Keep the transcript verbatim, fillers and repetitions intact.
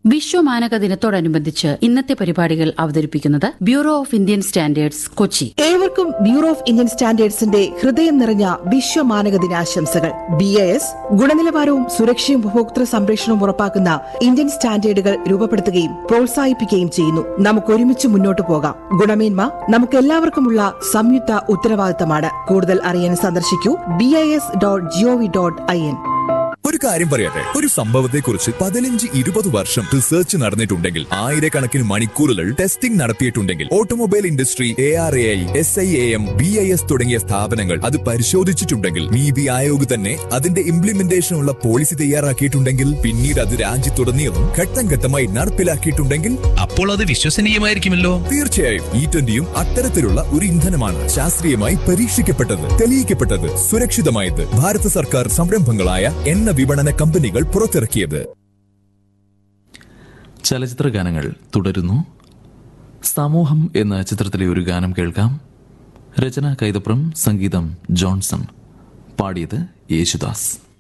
വിശ്വമാനക ദിനത്തോടനുബന്ധിച്ച് ഇന്നത്തെ പരിപാടികൾ അവതരിപ്പിക്കുന്നത് bureau of Indian standards, Kochi. ഏവർക്കും ബ്യൂറോ ഓഫ് ഇന്ത്യൻ സ്റ്റാൻഡേർഡ്സിന്റെ ഹൃദയം നിറഞ്ഞ വിശ്വമാനക ദിനാശംസകൾ. ബി ഐ എസ് ഗുണനിലവാരവും സുരക്ഷയും ഉപഭോക്തൃ സംരക്ഷണവും ഉറപ്പാക്കുന്ന ഇന്ത്യൻ സ്റ്റാൻഡേർഡുകൾ രൂപപ്പെടുത്തുകയും പ്രോത്സാഹിപ്പിക്കുകയും ചെയ്യുന്നു. നമുക്ക് ഒരുമിച്ച് മുന്നോട്ട് പോകാം. ഗുണമേന്മ നമുക്ക് എല്ലാവർക്കുമുള്ള സംയുക്ത ഉത്തരവാദിത്തമാണ്. കൂടുതൽ അറിയാൻ സന്ദർശിക്കൂ B I S dot G O V dot I N. ഒരു കാര്യം പറയട്ടെ, ഒരു സംഭവത്തെക്കുറിച്ച് പതിനഞ്ച് ഇരുപത് വർഷം റിസർച്ച് നടന്നിട്ടുണ്ടെങ്കിൽ, ആയിരക്കണക്കിന് മണിക്കൂറുകൾ testing നടത്തിയിട്ടുണ്ടെങ്കിൽ, automobile industry, A R A I, S I A M, B I S തുടങ്ങിയ സ്ഥാപനങ്ങൾ അത് പരിശോധിച്ചിട്ടുണ്ടെങ്കിൽ, നീതി ആയോഗ് തന്നെ അതിന്റെ ഇംപ്ലിമെന്റേഷനുള്ള പോളിസി തയ്യാറാക്കിയിട്ടുണ്ടെങ്കിൽ, പിന്നീട് അത് രാജ്യത്തുടനീളം ഘട്ടം ഘട്ടമായി നടപ്പിലാക്കിയിട്ടുണ്ടെങ്കിൽ, അപ്പോൾ അത് വിശ്വസനീയമായിരിക്കുമല്ലോ. തീർച്ചയായും ഇ ട്വന്റിയും അത്തരത്തിലുള്ള ഒരു ഇന്ധനമാണ്. ശാസ്ത്രീയമായി പരീക്ഷിക്കപ്പെട്ടത്, തെളിയിക്കപ്പെട്ടത്, സുരക്ഷിതമായത്. ഭാരത സർക്കാർ സംരംഭങ്ങളായ എണ്ണ വിപണന കമ്പനികൾ പുറത്തിറക്കിയത്. ചലച്ചിത്ര ഗാനങ്ങൾ തുടരുന്നു. സമൂഹം എന്ന ചിത്രത്തിലെ ഒരു ഗാനം കേൾക്കാം. രചന കൈതപ്രം, സംഗീതം ജോൺസൺ, പാടിയത് യേശുദാസ്.